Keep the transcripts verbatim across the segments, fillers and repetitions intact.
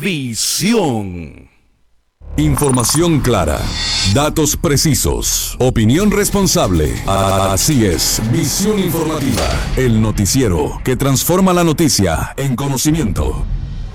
Visión. Información clara, datos precisos, opinión responsable. Así es, Visión Informativa, el noticiero que transforma la noticia en conocimiento.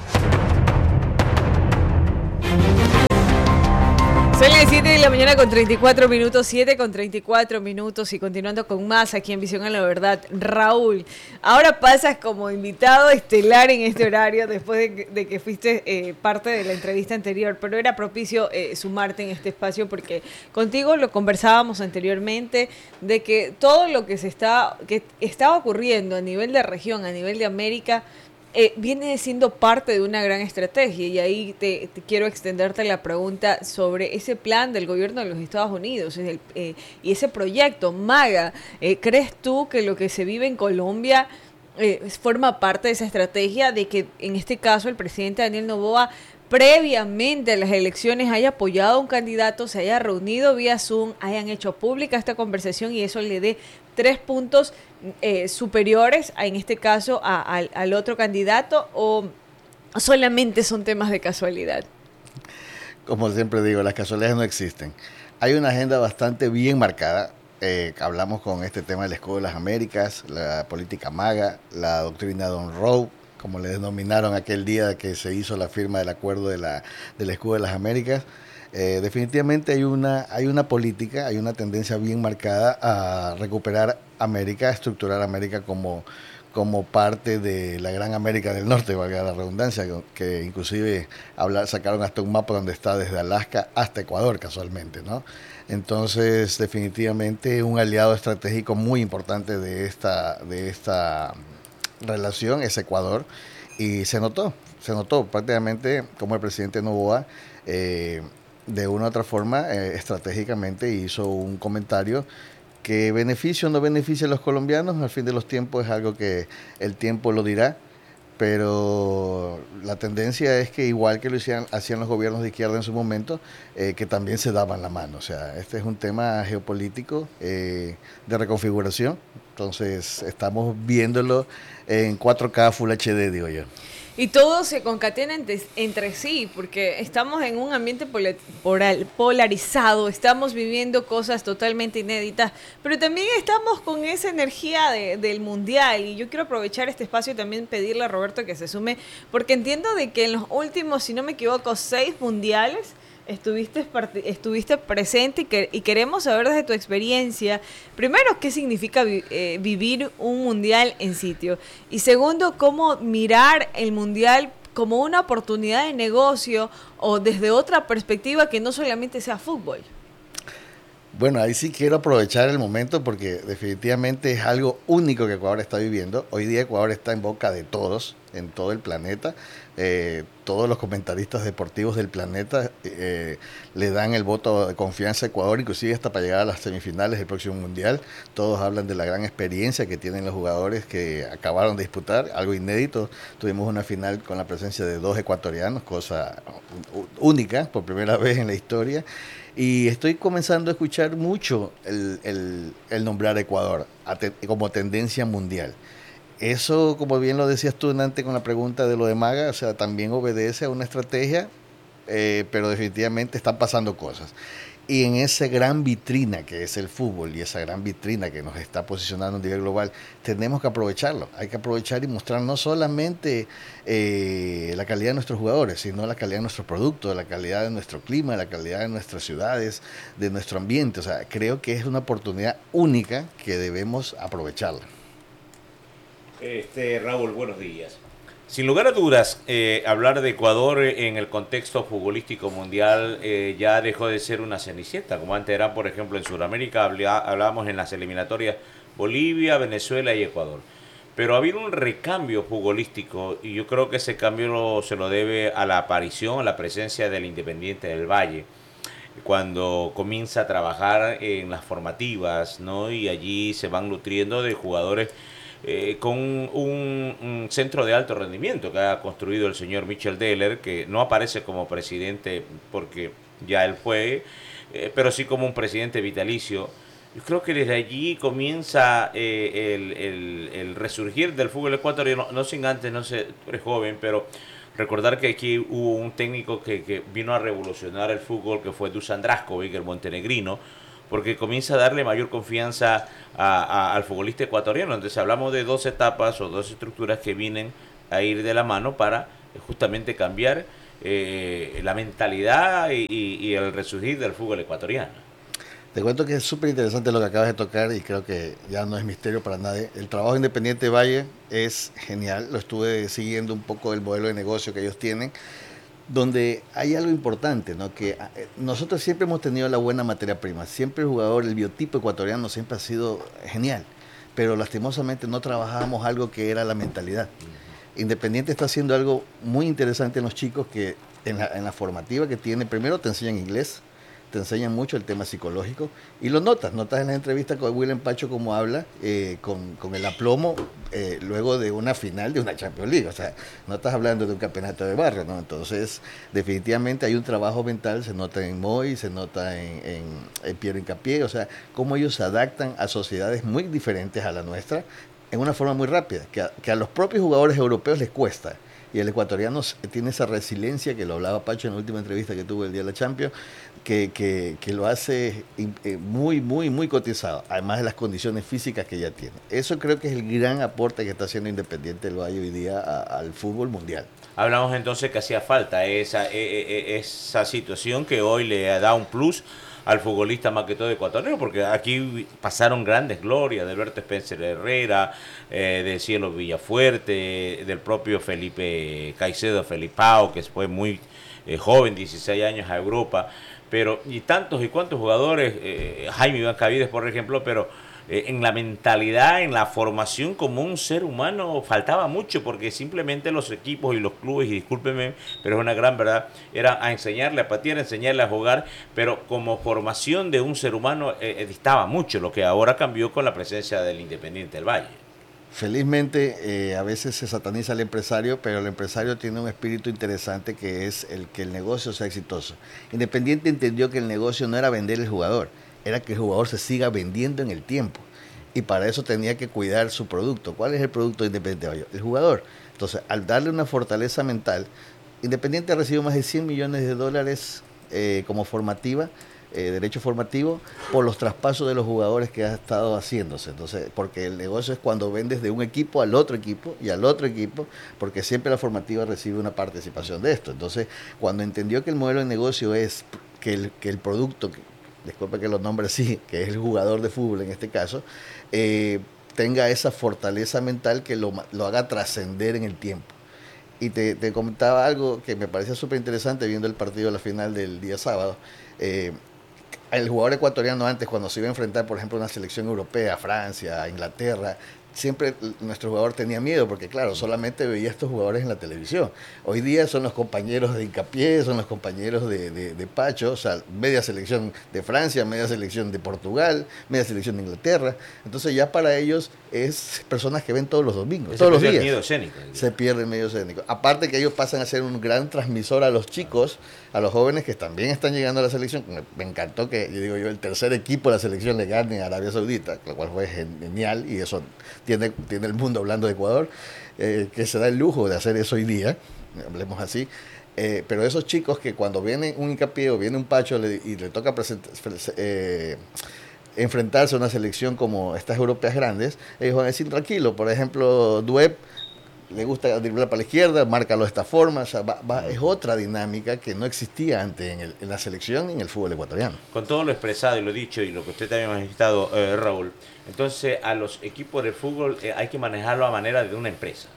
Son las siete de la mañana con treinta y cuatro minutos, siete con treinta y cuatro minutos y continuando con más aquí en Visión a la Verdad. Raúl, ahora pasas como invitado estelar en este horario después de que, de que fuiste eh, parte de la entrevista anterior, pero era propicio eh, sumarte en este espacio porque contigo lo conversábamos anteriormente de que todo lo que se está, que estaba ocurriendo a nivel de región, a nivel de América, Eh, viene siendo parte de una gran estrategia y ahí te, te quiero extenderte la pregunta sobre ese plan del gobierno de los Estados Unidos el, eh, y ese proyecto MAGA. Eh, ¿Crees tú que lo que se vive en Colombia eh, forma parte de esa estrategia de que en este caso el presidente Daniel Noboa previamente a las elecciones haya apoyado a un candidato, se haya reunido vía Zoom, hayan hecho pública esta conversación y eso le dé tres puntos eh, superiores, a, en este caso, a, a, al otro candidato, o solamente son temas de casualidad? Como siempre digo, las casualidades no existen. Hay una agenda bastante bien marcada. Eh, hablamos con este tema del escudo de las Américas, la política MAGA, la doctrina Don Rowe, como le denominaron aquel día que se hizo la firma del acuerdo de la, del escudo de las Américas. Eh, definitivamente hay una, hay una política, hay una tendencia bien marcada a recuperar América, a estructurar América como, como parte de la gran América del Norte, valga la redundancia, que inclusive hablar, sacaron hasta un mapa donde está desde Alaska hasta Ecuador casualmente, ¿no? Entonces, definitivamente un aliado estratégico muy importante de esta, de esta relación es Ecuador, y se notó, se notó prácticamente como el presidente Noboa eh, de una u otra forma eh, estratégicamente hizo un comentario que beneficia o no beneficia a los colombianos. Al fin de los tiempos es algo que el tiempo lo dirá, pero la tendencia es que igual que lo hacían, hacían los gobiernos de izquierda en su momento, eh, que también se daban la mano. O sea, este es un tema geopolítico eh, de reconfiguración, entonces estamos viéndolo en cuatro K Full H D, digo yo. Y todo se concatena entre, entre sí, porque estamos en un ambiente pola, polar, polarizado, estamos viviendo cosas totalmente inéditas, pero también estamos con esa energía de, del mundial, y yo quiero aprovechar este espacio y también pedirle a Roberto que se sume, porque entiendo de que en los últimos, si no me equivoco, seis mundiales, Estuviste, estuviste presente y, que, y queremos saber desde tu experiencia, primero, qué significa vi, eh, vivir un mundial en sitio, y segundo, cómo mirar el mundial como una oportunidad de negocio o desde otra perspectiva que no solamente sea fútbol. Bueno, ahí sí quiero aprovechar el momento porque definitivamente es algo único que Ecuador está viviendo. Hoy día Ecuador está en boca de todos, en todo el planeta. Eh, todos los comentaristas deportivos del planeta eh, le dan el voto de confianza a Ecuador, inclusive hasta para llegar a las semifinales del próximo Mundial. Todos hablan de la gran experiencia que tienen los jugadores que acabaron de disputar, algo inédito. Tuvimos una final con la presencia de dos ecuatorianos, cosa única, por primera vez en la historia. Y estoy comenzando a escuchar mucho el, el, el nombrar a Ecuador a te, como tendencia mundial. Eso, como bien lo decías tú antes con la pregunta de lo de MAGA, o sea, también obedece a una estrategia, eh, pero definitivamente están pasando cosas. Y en esa gran vitrina que es el fútbol y esa gran vitrina que nos está posicionando a nivel global, tenemos que aprovecharlo. Hay que aprovechar y mostrar no solamente eh, la calidad de nuestros jugadores, sino la calidad de nuestro producto, la calidad de nuestro clima, la calidad de nuestras ciudades, de nuestro ambiente. O sea, creo que es una oportunidad única que debemos aprovecharla. Este, Raúl, buenos días. Sin lugar a dudas, eh, hablar de Ecuador en el contexto futbolístico mundial eh, ya dejó de ser una cenicienta, como antes era, por ejemplo, en Sudamérica hablábamos en las eliminatorias Bolivia, Venezuela y Ecuador. Pero ha habido un recambio futbolístico y yo creo que ese cambio lo, se lo debe a la aparición, a la presencia del Independiente del Valle, cuando comienza a trabajar en las formativas, ¿no? Y allí se van nutriendo de jugadores Eh, con un, un centro de alto rendimiento que ha construido el señor Michel Deller, que no aparece como presidente porque ya él fue, eh, pero sí como un presidente vitalicio. Yo creo que desde allí comienza eh, el, el, el resurgir del fútbol ecuatoriano, no sin antes, no sé, tú eres joven, pero Recordar que aquí hubo un técnico que, que vino a revolucionar el fútbol, que fue Dusan Draskovic, el montenegrino, porque comienza a darle mayor confianza a, a, al futbolista ecuatoriano. Entonces hablamos de dos etapas o dos estructuras que vienen a ir de la mano para justamente cambiar eh, la mentalidad y, y, y el resurgir del fútbol ecuatoriano. Te cuento que es súper interesante lo que acabas de tocar y creo que ya no es misterio para nadie. El trabajo Independiente de Valle es genial, lo estuve siguiendo un poco el modelo de negocio que ellos tienen, donde hay algo importante, ¿no? Que nosotros siempre hemos tenido la buena materia prima, siempre el jugador, el biotipo ecuatoriano siempre ha sido genial, pero lastimosamente no trabajábamos algo que era la mentalidad. Independiente está haciendo algo muy interesante en los chicos que en la, en la formativa que tiene, primero te enseñan inglés, te enseñan mucho el tema psicológico y lo notas, notas en la entrevista con William Pacho cómo habla, eh, con, con el aplomo eh, luego de una final de una Champions League, o sea, no estás hablando de un campeonato de barrio, ¿no? Entonces, definitivamente hay un trabajo mental, se nota en Moy, se nota en, en, en Piero Hincapié, o sea, cómo ellos se adaptan a sociedades muy diferentes a la nuestra en una forma muy rápida, que a, que a los propios jugadores europeos les cuesta. Y el ecuatoriano tiene esa resiliencia, que lo hablaba Pacho en la última entrevista que tuvo el día de la Champions, que, que, que lo hace muy, muy, muy cotizado, además de las condiciones físicas que ya tiene. Eso creo que es el gran aporte que está haciendo Independiente del Valle hoy día a, al fútbol mundial. Hablamos entonces que hacía falta esa, esa situación que hoy le da un plus al futbolista más que todo ecuatoriano, porque aquí pasaron grandes glorias, de Alberto Spencer Herrera, eh, de Cielo Villafuerte, del propio Felipe Caicedo Felipao, que fue muy eh, joven, dieciséis años a Europa, pero y tantos y cuantos jugadores, eh, Jaime Iván Cavides, por ejemplo, pero eh, en la mentalidad, en la formación como un ser humano faltaba mucho, porque simplemente los equipos y los clubes, y discúlpeme, pero es una gran verdad, era a enseñarle a patear, a enseñarle a jugar, pero como formación de un ser humano eh, distaba mucho, lo que ahora cambió con la presencia del Independiente del Valle. Felizmente eh, a veces se sataniza al empresario, pero el empresario tiene un espíritu interesante, que es el que el negocio sea exitoso. Independiente entendió que el negocio no era vender el jugador, era que el jugador se siga vendiendo en el tiempo. Y para eso tenía que cuidar su producto. ¿Cuál es el producto de Independiente? El jugador. Entonces, al darle una fortaleza mental, Independiente ha recibido más de cien millones de dólares eh, como formativa, eh, derecho formativo, por los traspasos de los jugadores que ha estado haciéndose. Entonces, porque el negocio es cuando vendes de un equipo al otro equipo y al otro equipo, porque siempre la formativa recibe una participación de esto. Entonces, cuando entendió que el modelo de negocio es que el, que el producto, que, disculpa que los nombres sí, que es el jugador de fútbol en este caso, eh, tenga esa fortaleza mental que lo, lo haga trascender en el tiempo. Y te, te comentaba algo que me parecía súper interesante viendo el partido de la final del día sábado. Eh, el jugador ecuatoriano antes, cuando se iba a enfrentar, por ejemplo, a una selección europea, Francia, Inglaterra, siempre nuestro jugador tenía miedo, porque claro, solamente veía a estos jugadores en la televisión. Hoy día son los compañeros de Hincapié, son los compañeros de, de, de Pacho, o sea, media selección de Francia, media selección de Portugal, media selección de Inglaterra. Entonces ya para ellos es personas que ven todos los domingos, Se todos los días. el miedo escénico. Se pierde el medio escénico. Aparte que ellos pasan a ser un gran transmisor a los chicos, a los jóvenes que también están llegando a la selección. Me, me encantó que, yo digo yo, el tercer equipo de la selección le gane a Arabia Saudita, lo cual fue genial, y eso tiene, tiene el mundo hablando de Ecuador, eh, que se da el lujo de hacer eso hoy día, hablemos así. Eh, pero esos chicos que cuando viene un Hincapié o viene un Pacho le, y le toca presentar, eh, enfrentarse a una selección como estas europeas grandes, ellos van a decir tranquilo. Por ejemplo, Dueb le gusta driblar para la izquierda, márcalo de esta forma, o sea, va, va, es otra dinámica que no existía antes en, el, en la selección y en el fútbol ecuatoriano. Con todo lo expresado y lo dicho y lo que usted también ha manifestado, eh, Raúl, entonces a los equipos de fútbol eh, hay que manejarlo a manera de una empresa.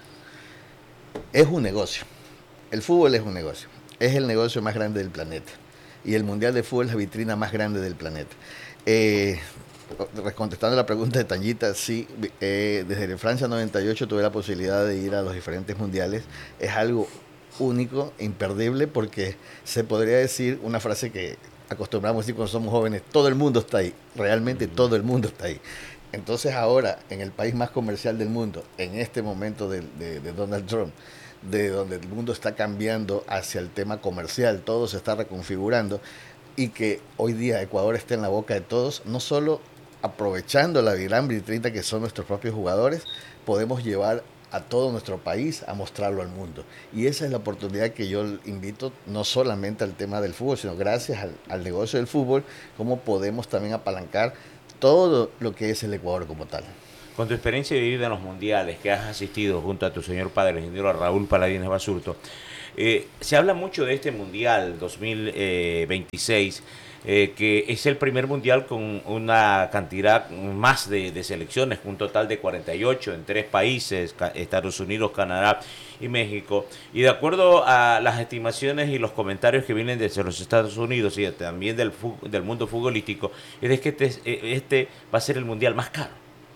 Es un negocio, el fútbol es un negocio, es el negocio más grande del planeta y el Mundial de Fútbol es la vitrina más grande del planeta. Eh, Contestando la pregunta de Tanyita, sí, eh, desde Francia noventa y ocho tuve la posibilidad de ir a los diferentes mundiales. Es algo único, imperdible, porque se podría decir una frase que acostumbramos a decir cuando somos jóvenes: todo el mundo está ahí, realmente todo el mundo está ahí. Entonces ahora, en el país más comercial del mundo, en este momento de, de, de Donald Trump, de donde el mundo está cambiando hacia el tema comercial, todo se está reconfigurando, y que hoy día Ecuador está en la boca de todos, no solo aprovechando la gran vitrina que son nuestros propios jugadores, podemos llevar a todo nuestro país a mostrarlo al mundo. Y esa es la oportunidad que yo invito, no solamente al tema del fútbol, sino gracias al, al negocio del fútbol, cómo podemos también apalancar todo lo que es el Ecuador como tal. Con tu experiencia de vivir en los mundiales que has asistido junto a tu señor padre, el ingeniero Raúl Paladines Basurto, eh, se habla mucho de este mundial dos mil veintiséis, Eh, que es el primer mundial con una cantidad más de, de selecciones, un total de cuarenta y ocho en tres países, Estados Unidos, Canadá y México. Y de acuerdo a las estimaciones y los comentarios que vienen desde los Estados Unidos y también del, del mundo futbolístico, es de que este, este va a ser el mundial más caro.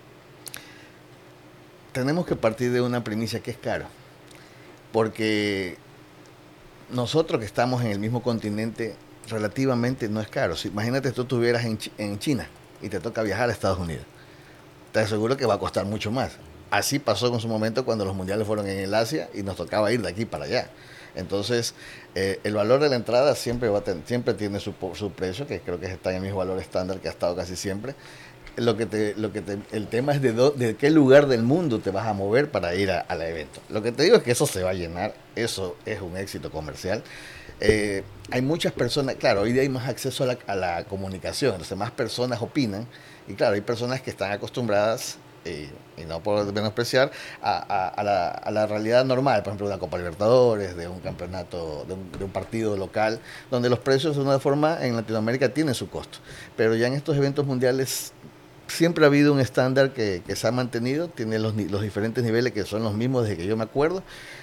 Tenemos que partir de una primicia que es caro, porque nosotros que estamos en el mismo continente, relativamente no es caro. Si, imagínate tú estuvieras en, en China y te toca viajar a Estados Unidos. Te aseguro que va a costar mucho más. Así pasó en su momento cuando los mundiales fueron en el Asia y nos tocaba ir de aquí para allá. Entonces, eh, el valor de la entrada siempre, va a ten, siempre tiene su, su precio, que creo que está en el mismo valor estándar que ha estado casi siempre. Lo que te, lo que te, el tema es de, do, de qué lugar del mundo te vas a mover para ir al evento. Lo que te digo es que eso se va a llenar, eso es un éxito comercial. Eh, hay muchas personas, claro, hoy día hay más acceso a la, a la comunicación, entonces más personas opinan, y claro, hay personas que están acostumbradas, eh, y no por menospreciar, a, a, a, la, a la realidad normal, por ejemplo, de una Copa Libertadores, de un campeonato, de un, de un partido local, donde los precios de una forma en Latinoamérica tienen su costo, pero ya en estos eventos mundiales siempre ha habido un estándar que, que se ha mantenido, tiene los, los diferentes niveles que son los mismos desde que yo me acuerdo,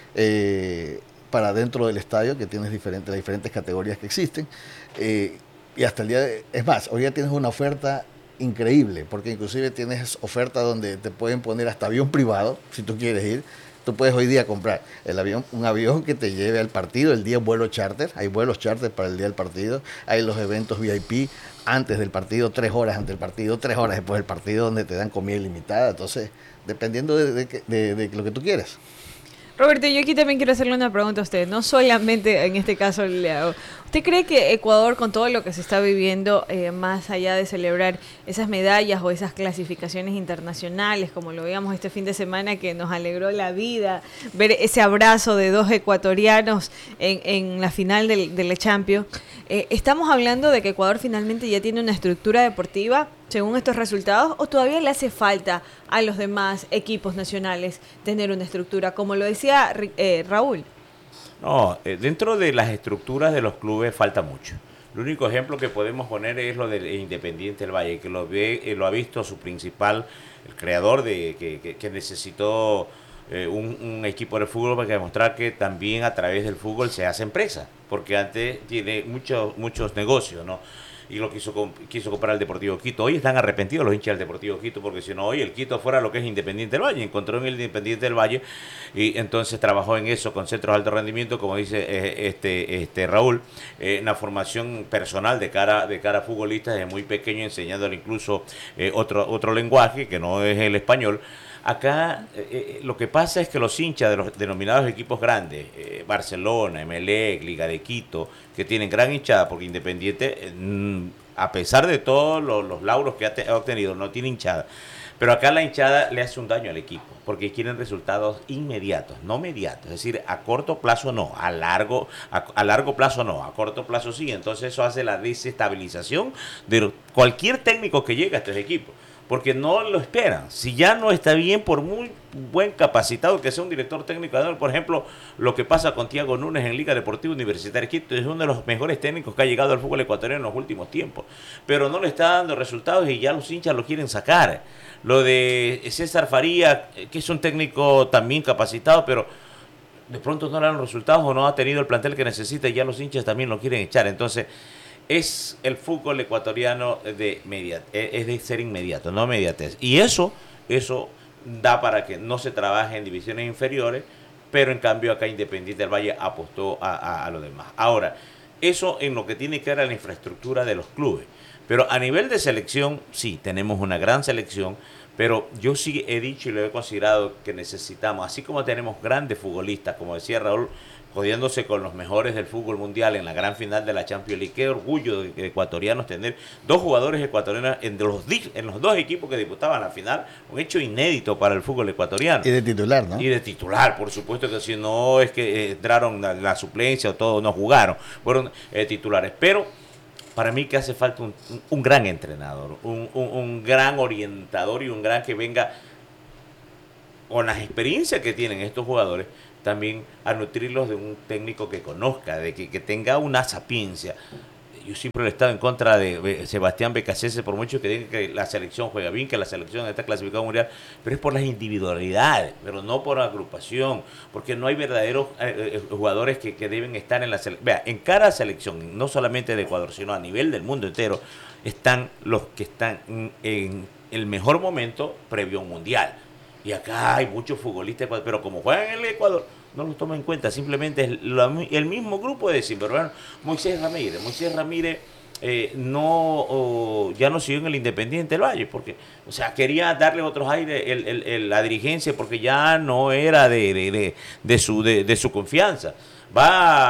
eh, para dentro del estadio, que tienes diferentes, las diferentes categorías que existen, eh, y hasta el día de, es más, hoy día tienes una oferta increíble, porque inclusive tienes oferta donde te pueden poner hasta avión privado, si tú quieres ir. Tú puedes hoy día comprar el avión, un avión que te lleve al partido, el día vuelo charter, hay vuelos charter para el día del partido, hay los eventos V I P antes del partido, tres horas antes del partido, tres horas después del partido, donde te dan comida ilimitada, entonces, dependiendo de, de, de, de lo que tú quieras. Roberto, yo aquí también quiero hacerle una pregunta a usted, no solamente en este caso le hago. ¿Usted cree que Ecuador, con todo lo que se está viviendo, eh, más allá de celebrar esas medallas o esas clasificaciones internacionales, como lo veíamos este fin de semana, que nos alegró la vida, ver ese abrazo de dos ecuatorianos en, en la final del, del Champions, eh, estamos hablando de que Ecuador finalmente ya tiene una estructura deportiva según estos resultados, o todavía le hace falta a los demás equipos nacionales tener una estructura, como lo decía eh, Raúl? No, eh, dentro de las estructuras de los clubes falta mucho. El único ejemplo que podemos poner es lo del Independiente del Valle, que lo, ve, eh, lo ha visto su principal, el creador de que, que, que necesitó eh, un, un equipo de fútbol para demostrar que también a través del fútbol se hace empresa, porque antes tiene muchos muchos negocios, ¿no? Y lo quiso, quiso comprar el Deportivo Quito. Hoy están arrepentidos los hinchas del Deportivo Quito, porque si no, hoy el Quito fuera lo que es Independiente del Valle. Encontró en el Independiente del Valle y entonces trabajó en eso con centros de alto rendimiento, como dice eh, este, este Raúl, eh, una formación personal de cara, de cara a futbolistas desde muy pequeño, enseñándole incluso eh, otro, otro lenguaje que no es el español. Acá eh, lo que pasa es que los hinchas de los denominados equipos grandes, eh, Barcelona, Emelec, Liga de Quito, que tienen gran hinchada, porque Independiente, eh, a pesar de todos los, los lauros que ha, te, ha obtenido, no tiene hinchada. Pero acá la hinchada le hace un daño al equipo, porque quieren resultados inmediatos, no mediatos. Es decir, a corto plazo no, a largo, a, a largo plazo no, a corto plazo sí. Entonces eso hace la desestabilización de cualquier técnico que llegue a estos equipos, porque no lo esperan. Si ya no está bien, por muy buen capacitado que sea un director técnico, por ejemplo, lo que pasa con Thiago Núñez en Liga Deportiva Universitaria Quito, es uno de los mejores técnicos que ha llegado al fútbol ecuatoriano en los últimos tiempos, pero no le está dando resultados y ya los hinchas lo quieren sacar. Lo de César Faría, que es un técnico también capacitado, pero de pronto no le dan resultados o no ha tenido el plantel que necesita y ya los hinchas también lo quieren echar. Entonces, es el fútbol ecuatoriano de media, es de ser inmediato, no mediatez. Y eso, eso da para que no se trabaje en divisiones inferiores, pero en cambio acá Independiente del Valle apostó a, a, a lo demás. Ahora, eso en lo que tiene que ver a la infraestructura de los clubes. Pero a nivel de selección, sí, tenemos una gran selección, Pero yo sí he dicho y lo he considerado que necesitamos, así como tenemos grandes futbolistas, como decía Raúl, jodiéndose con los mejores del fútbol mundial en la gran final de la Champions League. Qué orgullo de ecuatorianos tener dos jugadores ecuatorianos en los, en los dos equipos que disputaban la final, un hecho inédito para el fútbol ecuatoriano. Y de titular, ¿no? Y de titular, por supuesto, que si no es que eh, entraron la, la suplencia o todos no jugaron, fueron eh, titulares. Pero para mí que hace falta un, un, un gran entrenador, un, un, un gran orientador y un gran que venga con las experiencias que tienen estos jugadores, también a nutrirlos de un técnico que conozca, de que, que tenga una sapiencia. Yo siempre he estado en contra de Sebastián Becasese, por mucho que diga que la selección juega bien, que la selección está clasificada al mundial, pero es por las individualidades, pero no por agrupación, porque no hay verdaderos eh, jugadores que, que deben estar en la selección. Vea, en cada selección, no solamente de Ecuador, sino a nivel del mundo entero, están los que están en, en el mejor momento previo a un mundial. Y acá hay muchos futbolistas, pero como juegan en el Ecuador, no los toman en cuenta. Simplemente es lo, el mismo grupo de Sinvergüenza. Moisés Ramírez. Moisés Ramírez eh, no oh, ya no siguió en el Independiente del Valle, porque, o sea, quería darle otros aires el, el, el, la dirigencia, porque ya no era de, de, de, de, su, de, de su confianza. Va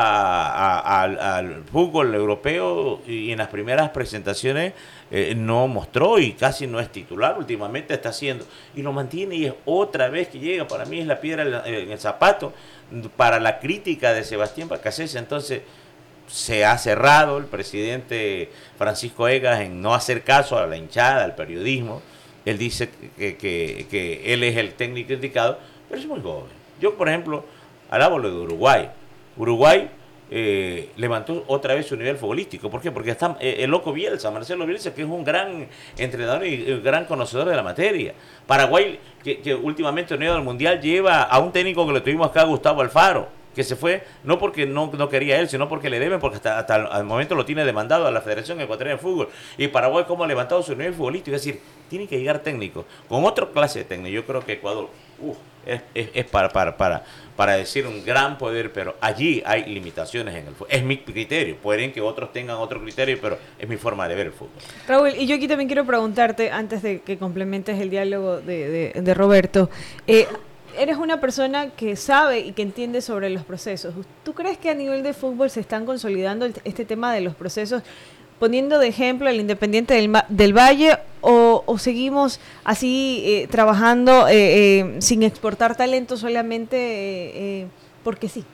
a, a, al, al fútbol europeo y en las primeras presentaciones eh, no mostró y casi no es titular, últimamente está haciendo y lo mantiene y es otra vez que llega. Para mí es la piedra en, la, en el zapato para la crítica de Sebastián Becasese. Entonces se ha cerrado el presidente Francisco Egas en no hacer caso a la hinchada, al periodismo. Él dice que, que, que él es el técnico indicado, pero es muy joven. Yo, por ejemplo, alabo lo de Uruguay. Uruguay eh, levantó otra vez su nivel futbolístico. ¿Por qué? Porque está eh, el loco Bielsa, Marcelo Bielsa, que es un gran entrenador y un gran conocedor de la materia. Paraguay, que, que últimamente unido al Mundial, lleva a un técnico que le tuvimos acá, Gustavo Alfaro, que se fue no porque no, no quería él, sino porque le deben, porque hasta, hasta el momento lo tiene demandado a la Federación Ecuatoriana de Fútbol. Y Paraguay, ¿cómo ha levantado su nivel futbolístico? Es decir, tiene que llegar técnicos con otra clase de técnico. Yo creo que Ecuador uh, es, es, es para, para, para, para decir un gran poder, pero allí hay limitaciones en el fútbol. Es mi criterio. Pueden que otros tengan otro criterio, pero es mi forma de ver el fútbol. Raúl, y yo aquí también quiero preguntarte, antes de que complementes el diálogo de, de, de Roberto, eh, eres una persona que sabe y que entiende sobre los procesos. ¿Tú crees que a nivel de fútbol se están consolidando este tema de los procesos, poniendo de ejemplo al Independiente del, del Valle, o, o seguimos así eh, trabajando eh, eh, sin exportar talento solamente eh, eh, porque sí?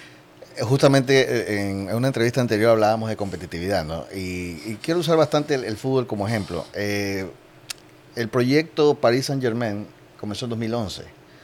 Justamente en una entrevista anterior hablábamos de competitividad, ¿no? Y, y quiero usar bastante el, el fútbol como ejemplo. Eh, el proyecto Paris Saint-Germain comenzó en dos mil once.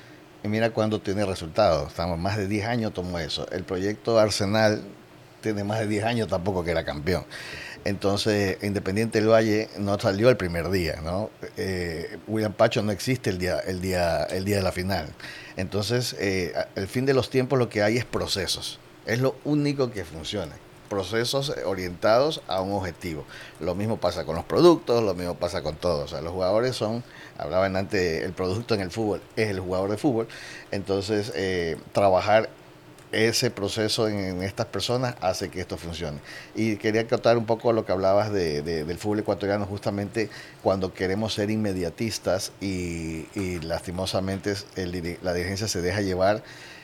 Y mira cuándo tiene resultados. Estamos más de diez años tomó eso. El proyecto Arsenal tiene más de diez años tampoco que era campeón. Entonces, Independiente del Valle no salió el primer día, ¿no? Eh, William Pacho no existe el día, el día, el día de la final. Entonces, eh, el fin de los tiempos lo que hay es procesos. Es lo único que funciona. Procesos orientados a un objetivo. Lo mismo pasa con los productos, lo mismo pasa con todo. O sea, los jugadores son, hablaban antes, el producto en el fútbol es el jugador de fútbol. Entonces, eh, trabajar ese proceso en, en estas personas hace que esto funcione. Y quería acotar un poco lo que hablabas de, de, del fútbol ecuatoriano, justamente cuando queremos ser inmediatistas y, y lastimosamente el, la dirigencia se deja llevar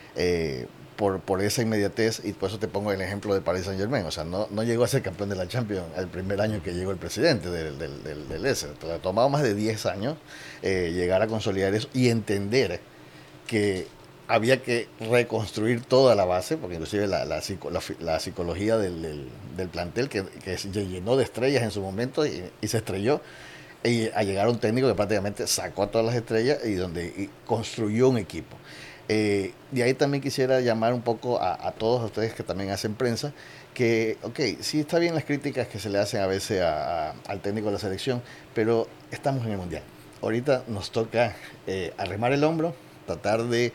eh, Por, por esa inmediatez, y por eso te pongo el ejemplo de Paris Saint-Germain. O sea, no, no llegó a ser campeón de la Champions el primer año que llegó el presidente del, del, del, del E S. Le ha tomado más de diez años eh, llegar a consolidar eso y entender que había que reconstruir toda la base, porque inclusive la, la, la, la psicología del, del, del plantel que, que se llenó de estrellas en su momento y, y se estrelló, y a llegar a un técnico que prácticamente sacó a todas las estrellas y donde y construyó un equipo. Eh, y ahí también quisiera llamar un poco a, a todos ustedes que también hacen prensa, que, ok, sí está bien las críticas que se le hacen a veces a, a, al técnico de la selección, pero estamos en el Mundial. Ahorita nos toca eh, arrimar el hombro, tratar de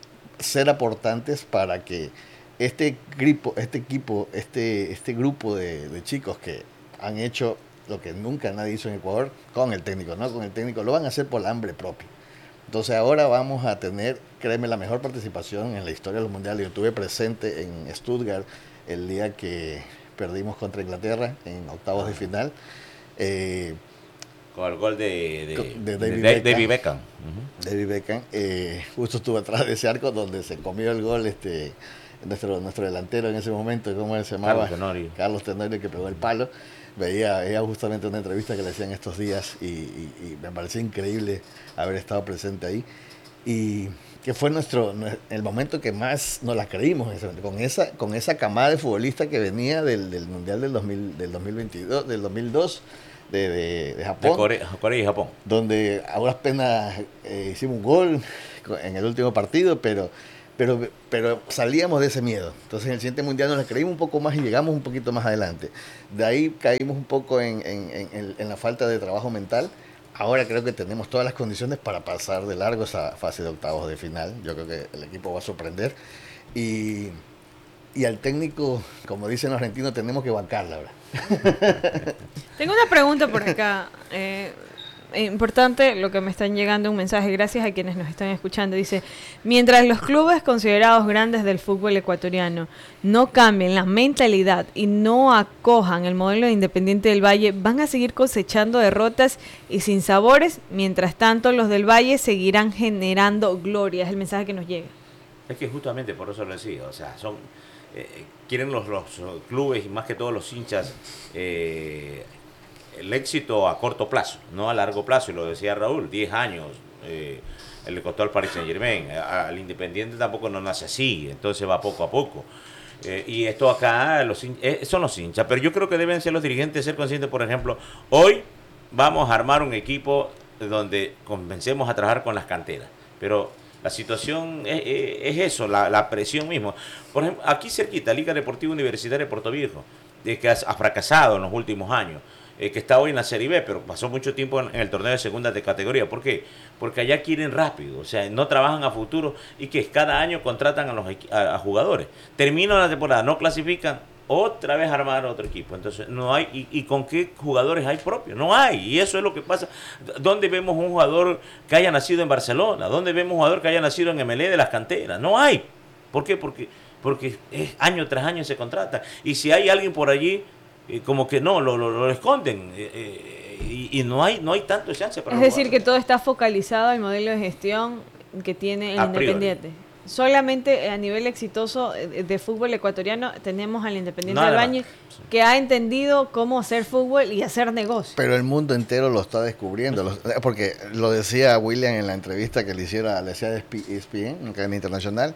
ser aportantes para que este grupo, este equipo, este, este grupo de, de chicos que han hecho lo que nunca nadie hizo en Ecuador, con el técnico, no con el técnico, lo van a hacer por la hambre propia. Entonces ahora vamos a tener, créeme, la mejor participación en la historia de los mundiales. Yo estuve presente en Stuttgart el día que perdimos contra Inglaterra en octavos de final. Eh, con el gol de, de, de de David de- Beckham. David Beckham. Uh-huh. David Beckham, eh, justo estuvo atrás de ese arco donde se comió el gol este nuestro nuestro delantero en ese momento, ¿cómo él se llamaba? Carlos Tenorio. Carlos Tenorio, que pegó el palo. Veía, veía justamente una entrevista que le hacían estos días y, y, y me pareció increíble haber estado presente ahí. Y que fue nuestro el momento que más nos la creímos, con esa con esa camada de futbolistas que venía del, del Mundial del, dos mil, del dos mil veintidós, del dos mil dos, de, de, de Japón. De Corea, Corea y Japón. Donde a duras penas eh, hicimos un gol en el último partido, pero, pero, pero salíamos de ese miedo. Entonces en el siguiente mundial nos la creímos un poco más y llegamos un poquito más adelante. De ahí caímos un poco en, en, en, en la falta de trabajo mental. Ahora creo que tenemos todas las condiciones para pasar de largo esa fase de octavos de final. Yo creo que el equipo va a sorprender. Y, y al técnico, como dicen los argentinos, tenemos que bancarla ahora. Tengo una pregunta por acá. Eh, importante lo que me están llegando, un mensaje, gracias a quienes nos están escuchando. Dice, mientras los clubes considerados grandes del fútbol ecuatoriano no cambien la mentalidad y no acojan el modelo de Independiente del Valle, van a seguir cosechando derrotas y sinsabores. Mientras tanto, los del Valle seguirán generando gloria. Es el mensaje que nos llega. Es que justamente por eso lo decía, o sea, son eh, quieren los, los clubes y más que todos los hinchas eh, el éxito a corto plazo, no a largo plazo, y lo decía Raúl, diez años eh, le costó al Paris Saint Germain, al Independiente tampoco no nace así, entonces va poco a poco. Eh, y esto acá los hin- eh, son los hinchas, pero yo creo que deben ser los dirigentes ser conscientes, por ejemplo, hoy vamos a armar un equipo donde comencemos a trabajar con las canteras, pero la situación es, es, es eso, la, la presión misma. Por ejemplo, aquí cerquita, Liga Deportiva Universitaria de Puerto Viejo, de que ha, ha fracasado en los últimos años, eh, que está hoy en la Serie B, pero pasó mucho tiempo en, en el torneo de segunda de categoría. ¿Por qué? Porque allá quieren rápido, o sea, no trabajan a futuro y que cada año contratan a los a, a jugadores. Terminan la temporada, no clasifican, otra vez armar otro equipo. Entonces, no hay, y, y con qué jugadores hay propios, no hay, y eso es lo que pasa. ¿Dónde vemos un jugador que haya nacido en Barcelona? ¿Dónde vemos un jugador que haya nacido en M L E de las canteras? No hay. ¿Por qué? Porque, porque es año tras año se contrata. Y si hay alguien por allí, eh, como que no, lo, lo, lo esconden, eh, eh, y, y no hay, no hay tanto chance para Es los decir, que jugadores. todo está focalizado al modelo de gestión que tiene el A priori. Independiente. Solamente a nivel exitoso de, de fútbol ecuatoriano tenemos al Independiente Nada del más. Valle, que ha entendido cómo hacer fútbol y hacer negocio. Pero el mundo entero lo está descubriendo, los- porque lo decía William en la entrevista que le hiciera, le hacía de E S P N, en cadena internacional,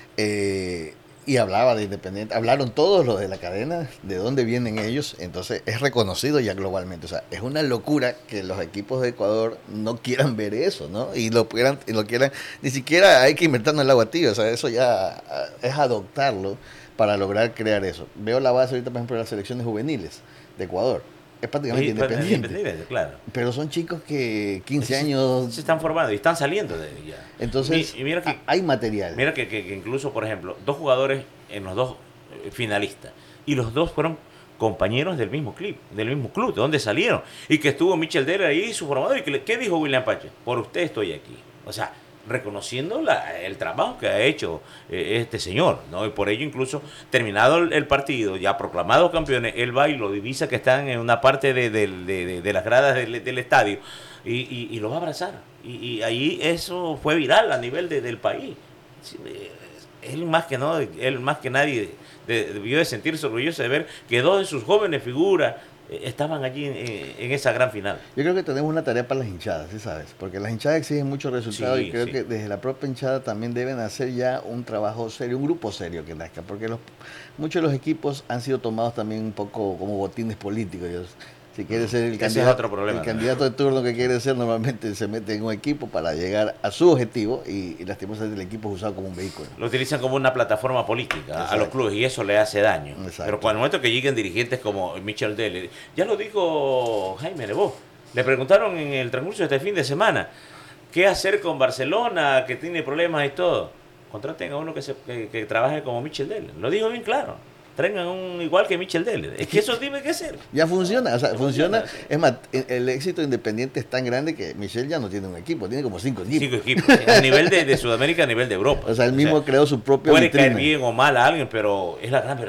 eh, y hablaba de Independiente, hablaron todos los de la cadena, de dónde vienen ellos, entonces es reconocido ya globalmente, o sea, es una locura que los equipos de Ecuador no quieran ver eso, ¿no? Y lo quieran, y lo quieran, ni siquiera hay que inventarnos el agua tibia, o sea, eso ya ah, es adoptarlo para lograr crear eso. Veo la base ahorita, por ejemplo, de las selecciones juveniles de Ecuador, es prácticamente Sí, independiente. independiente, claro. Pero son chicos que quince Se- años, Se están formando y están saliendo de ya. entonces Y- y mira que- a- hay material. Mira que, que- que incluso, por ejemplo, dos jugadores en los dos eh, finalistas, y los dos fueron compañeros del mismo club, del mismo club, de donde salieron, y que estuvo Michel Deller ahí, su formador, y que le- ¿qué dijo William Pache? Por usted estoy aquí. O sea, reconociendo la- el trabajo que ha hecho eh, este señor, ¿no? Y por ello incluso terminado el, el partido, ya proclamados campeones, él va y lo divisa que están en una parte de, de- de- de- de las gradas del, del estadio y, y- y lo va a abrazar. Y, y ahí eso fue viral a nivel de- del país. Sí, eh, Él más que no, él más que nadie de- debió de sentirse orgulloso de ver que dos de sus jóvenes figuras eh, estaban allí en, en esa gran final. Yo creo que tenemos una tarea para las hinchadas, ¿sí sabes? Porque las hinchadas exigen muchos resultados Sí, y creo sí. que desde la propia hinchada también deben hacer ya un trabajo serio, un grupo serio que nazca, porque los, muchos de los equipos han sido tomados también un poco como botines políticos. Yo- si quiere ser el Ese es candidato, otro problema, el ¿no? candidato de turno que quiere ser, normalmente se mete en un equipo para llegar a su objetivo y, y lastimosamente el equipo es usado como un vehículo. Lo utilizan como una plataforma política a Exacto. los clubes y eso le hace daño. Exacto. Pero cuando el momento que lleguen dirigentes como Michel Deller, ya lo dijo Jaime Nebot, le preguntaron en el transcurso de este fin de semana, ¿qué hacer con Barcelona que tiene problemas y todo? Contraten a uno que, se, que, que trabaje como Michel Deller. Lo dijo bien claro. Traigan un igual que Michel Deller. Es que eso tiene que ser. Ya funciona, o sea, Funciona, funciona. sí. Es más, el, el éxito independiente es tan grande que Michel ya no tiene un equipo, tiene como cinco equipos. Cinco equipos. A nivel de, de Sudamérica, a nivel de Europa. O sea, él mismo creó su propio Puede vitrina. caer bien o mal a alguien, pero es la gran verdad.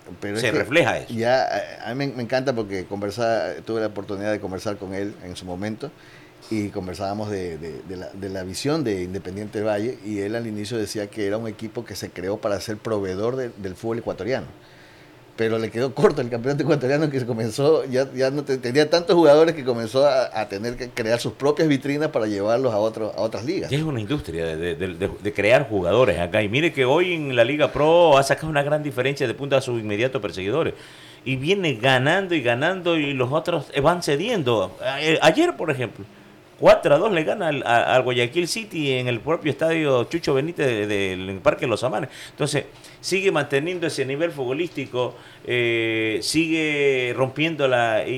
pero se es que refleja eso. Ya, a mí me, me encanta porque conversar, tuve la oportunidad de conversar con él en su momento y conversábamos de, de, de, la, de la visión de Independiente Valle, y él al inicio decía que era un equipo que se creó para ser proveedor de, del fútbol ecuatoriano. Pero le quedó corto el campeonato ecuatoriano, que se comenzó, ya, ya no te, tenía tantos jugadores que comenzó a, a tener que crear sus propias vitrinas para llevarlos a, otro, a otras ligas. Ya es una industria de, de, de, de crear jugadores acá. Y mire que hoy en la Liga Pro ha sacado una gran diferencia de punto a sus inmediatos perseguidores. Y viene ganando y ganando y los otros van cediendo. Ayer, por ejemplo, cuatro a dos le gana al, al Guayaquil City en el propio estadio Chucho Benítez del de, de, Parque Los Amanes. Entonces, sigue manteniendo ese nivel futbolístico, eh, sigue rompiendo la